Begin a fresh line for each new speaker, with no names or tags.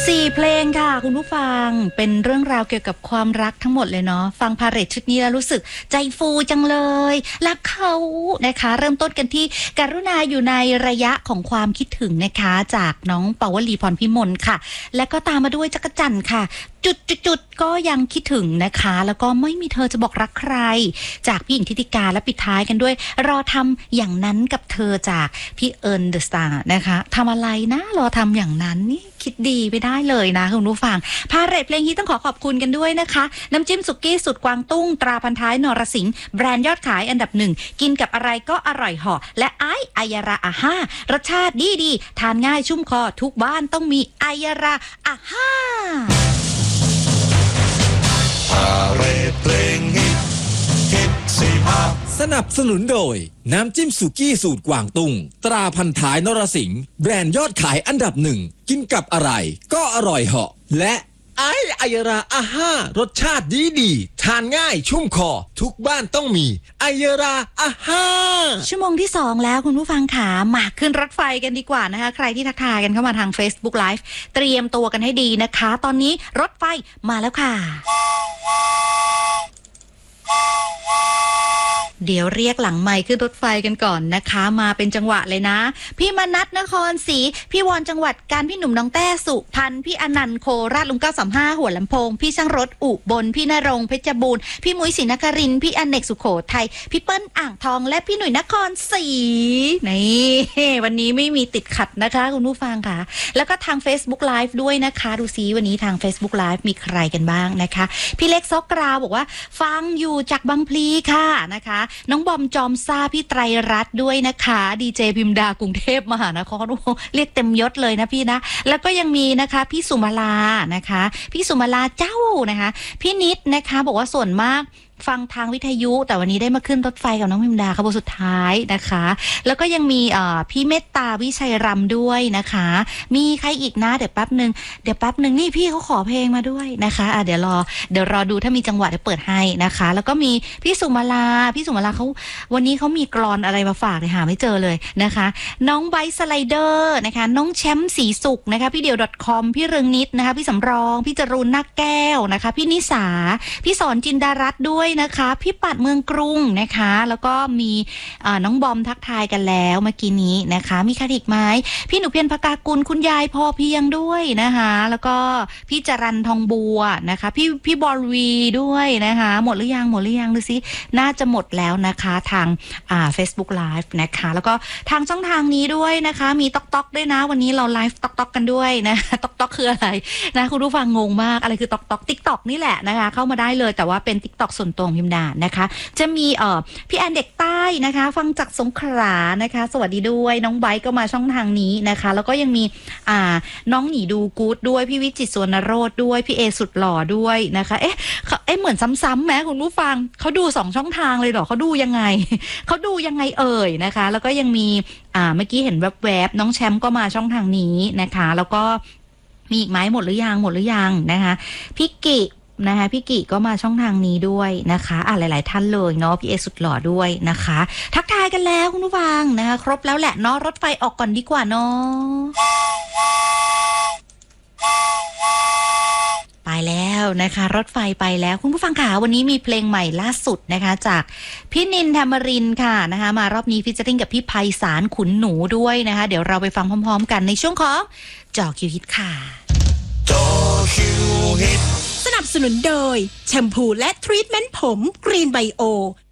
4 เพลงค่ะคุณผู้ฟังเป็นเรื่องราวเกี่ยวกับความรักทั้งหมดเลยเนาะฟังพาเหรดชุดนี้แล้วรู้สึกใจฟูจังเลยรักเขานะคะเริ่มต้นกันที่กรุณาอยู่ในระยะของความคิดถึงนะคะจากน้องปวลีพรพิมลค่ะและก็ตามมาด้วยจักรจั่นค่ะจุดก็ยังคิดถึงนะคะแล้วก็ไม่มีเธอจะบอกรักใครจากพี่หญิงทิติการและปิดท้ายกันด้วยรอทำอย่างนั้นกับเธอจากพี่เอิญเดอะสตาร์นะคะทำอะไรนะรอทำอย่างนั้นนี่คิดดีไปได้เลยนะคุณผู้ฟังพาเหรดเพลงนี้ต้องขอบคุณกันด้วยนะคะน้ำจิ้มสุกี้สุดกวางตุ้งตราพันท้ายนรสิงห์แบรนด์ยอดขายอันดับ1กินกับอะไรก็อร่อยเหาะและไอายาราอาห้ารสชาติดีทานง่ายชุ่มคอทุกบ้านต้องมีไอยาราอาห้า
พาเหรดเพลงฮิต
สนับสนุนโดยน้ำจิ้มสุกี้สูตรกวางตุ้งตราพันท้ายนรสิงห์แบรนด์ยอดขายอันดับ1กินกับอะไรก็อร่อยเหาะและไอายาราอาห้ารสชาติดีทานง่ายชุ่มคอทุกบ้านต้องมีไอยาราอาห้า
ชั่วโมงที่2แล้วคุณผู้ฟังขามาขึ้นรถไฟกันดีกว่านะคะใครที่ทักทายกันเข้ามาทาง Facebook Live เตรียมตัวกันให้ดีนะคะตอนนี้รถไฟมาแล้วค่ะเดี๋ยวเรียกหลังไมค์ขึ้นรถไฟกันก่อนนะคะมาเป็นจังหวะเลยนะพี่มนัสนครศรีพี่วอนจังหวัดการพี่หนุ่มน้องแต้สุพรรณพี่อนันต์โคราชลุง935หัวลำโพงพี่ช่างรถอุบลพี่นรงค์เพชรบูรณ์พี่มุ้ยศรีนครินทร์พี่อเนกสุโขทัยพี่เปิ้ลอ่างทองและพี่หนุ่ยนครศรีนี่วันนี้ไม่มีติดขัดนะคะคุณผู้ฟังค่ะแล้วก็ทาง Facebook Live ด้วยนะคะดูซิวันนี้ทาง Facebook Live มีใครกันบ้างนะคะพี่เล็กซอกกราวบอกว่าฟังอยู่จากบางพลีค่ะนะคะน้องบอมจอมซ่าพี่ไตรรัตน์ด้วยนะคะดีเจพิมดากรุงเทพมหานครเรียกเต็มยศเลยนะพี่นะแล้วก็ยังมีนะคะพี่สุมาลานะคะพี่สุมาลาเจ้านะคะพี่นิดนะคะบอกว่าส่วนมากฟังทางวิทยุแต่วันนี้ได้มาขึ้นรถไฟกับน้องพิมดาขบวนสุดท้ายนะคะแล้วก็ยังมีพี่เมตตาวิชัยรำด้วยนะคะมีใครอีกนะเดี๋ยวแป๊บนึงนี่พี่เขาขอเพลงมาด้วยนะคะเดี๋ยวรอดูถ้ามีจังหวะเดี๋ยวเปิดให้นะคะแล้วก็มีพี่สุมาลาเขาวันนี้เขามีกลอนอะไรมาฝากเลยหาไม่เจอเลยนะคะน้องไบสไลเดอร์นะคะน้องแชมป์สีสุกนะคะพี่เดียว .com พี่เรืองนิดนะคะพี่สำรองพี่จรูนนักแก้วนะคะพี่นิสาพี่สอนจินดารัตน์ด้วยนะคะพี่ปัดเมืองกรุงนะคะแล้วก็มีน้องบอมทักทายกันแล้วเมื่อกี้นี้นะคะมีใครอีกไหมพี่หนูเพียรพกากุลคุณยายพอเพียงด้วยนะคะแล้วก็พี่จรันทองบัวนะคะพี่บอลวีด้วยนะคะหมดหรือยังดูสิน่าจะหมดแล้วนะคะทางFacebook Live นะคะแล้วก็ทางช่องทางนี้ด้วยนะคะมีต๊อกด้วยนะวันนี้เราไลฟ์ต๊อกกันด้วยนะต๊อกคืออะไรนะคุณผู้ฟังงงมากอะไรคือต๊อก TikTok นี่แหละนะคะเข้ามาได้เลยแต่ว่าเป็น TikTok ส่วนตัวพิมดานะคะจะมีพี่แอนเด็กใต้นะคะฟังจากสงขลานะคะสวัสดีด้วยน้องไบค์ก็มาช่องทางนี้นะคะแล้วก็ยังมีน้องหนีดูกู๊ดด้วยพี่วิจิตรสวนโรจน์ด้วยพี่เอสุดหล่อด้วยนะคะเอ๊ะเหมือนซ้ำๆไหมคุณผู้ฟังเขาดู2ช่องทางเลยเหรอเขาดูยังไงเอ่ยนะคะแล้วก็ยังมีเมื่อกี้เห็นแวบๆน้องแชมป์ก็มาช่องทางนี้นะคะแล้วก็มีอีกไหมหมดหรือยังนะคะพี่กิก็มาช่องทางนี้ด้วยนะคะหลายๆท่านเลยเนาะพี่เอสุดหล่อด้วยนะคะทักทายกันแล้วคุณผู้ฟังนะคะครบแล้วแหละเนาะรถไฟออกก่อนดีกว่าเนาะไปแล้วนะคะรถไฟไปแล้วคุณผู้ฟังค่ะวันนี้มีเพลงใหม่ล่าสุดนะคะจากพี่นินธรรมรินทร์ค่ะนะคะมารอบนี้ฟีเจอริ่งกับพี่ไพศาลขุนหนูด้วยนะคะเดี๋ยวเราไปฟังพร้อมๆกันในช่วงของจอคิวฮิตค่ะ
จอคิวฮิต
สนับสนุนโดยแชมพูและทรีทเมนต์ผมกรีนไบโอ